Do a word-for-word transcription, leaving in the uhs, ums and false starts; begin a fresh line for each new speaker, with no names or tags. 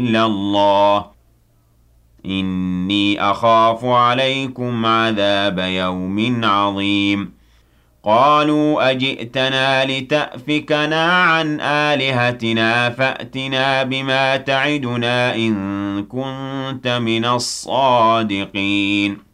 إلا الله إني أخاف عليكم عذاب يوم عظيم قالوا أجئتنا لتأفكنا عن آلهتنا فأتنا بما تعدنا إن كنت من الصادقين